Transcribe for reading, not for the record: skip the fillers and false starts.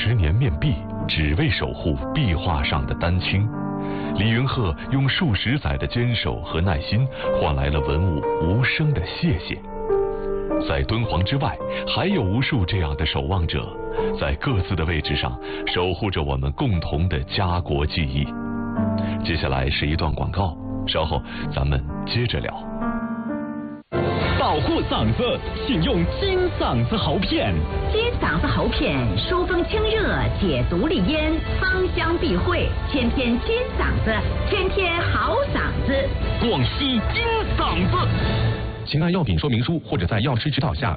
10年面壁，只为守护壁画上的丹青。李云鹤用数十载的坚守和耐心，换来了文物无声的谢谢。在敦煌之外，还有无数这样的守望者，在各自的位置上守护着我们共同的家国记忆。接下来是一段广告，稍后咱们接着聊。 保护嗓子，请用金嗓子喉片。 金嗓子喉片疏风清热，解毒利咽，芳香避秽，天天金嗓子，天天好嗓子。 广西金嗓子。请按药品说明书或者在药师指导下